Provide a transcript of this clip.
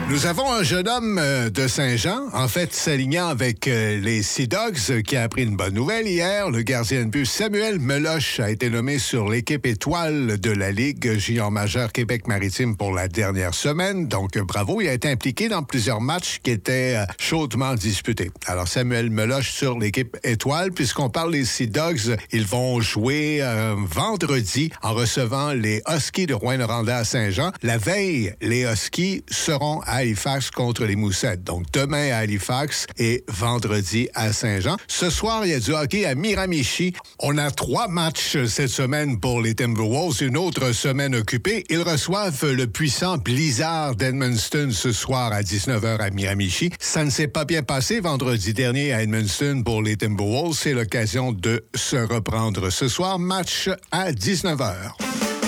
Nous avons un jeune homme de Saint-Jean, en fait s'alignant avec les Sea Dogs, qui a appris une bonne nouvelle hier. Le gardien de but Samuel Meloche a été nommé sur l'équipe étoile de la Ligue junior majeure Québec-Maritime pour la dernière semaine. Donc, bravo, il a été impliqué dans plusieurs matchs qui étaient chaudement disputés. Alors, Samuel Meloche sur l'équipe étoile. Puisqu'on parle des Sea Dogs, ils vont jouer vendredi en recevant les Huskies de Rouyn-Noranda à Saint-Jean. La veille, les Huskies seront à Halifax contre les Moussettes. Donc, demain à Halifax et vendredi à Saint-Jean. Ce soir, il y a du hockey à Miramichi. On a 3 matchs cette semaine pour les Timberwolves. Une autre semaine occupée. Ils reçoivent le puissant Blizzard d'Edmundston ce soir à 19h à Miramichi. Ça ne s'est pas bien passé vendredi dernier à Edmundston pour les Timberwolves. C'est l'occasion de se reprendre ce soir. Match à 19h.